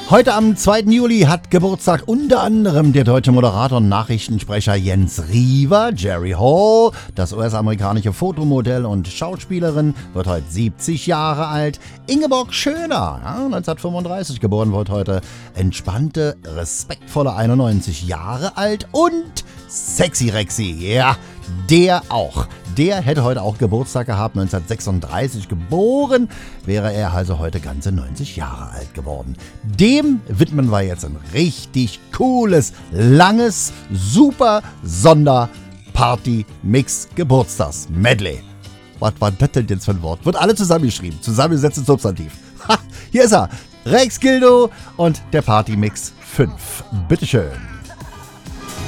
Heute am 2. Juli hat Geburtstag unter anderem der deutsche Moderator und Nachrichtensprecher Jens Riewer. Jerry Hall, das US-amerikanische Fotomodell und Schauspielerin, wird heute 70 Jahre alt. Ingeborg Schöner, 1935 geboren, wird heute entspannte, respektvolle 91 Jahre alt. Und Sexy Rexy, ja, der auch. Der hätte heute auch Geburtstag gehabt, 1936 geboren, wäre er also heute ganze 90 Jahre alt geworden. Dem widmen wir jetzt ein richtig cooles, langes, super Sonder-Party-Mix-Geburtstags-Medley. Was war das denn jetzt für ein Wort? Wird alle zusammengeschrieben, zusammengesetzt in Substantiv. Ha, hier ist er, Rex Gildo und der Party-Mix 5. Bitteschön.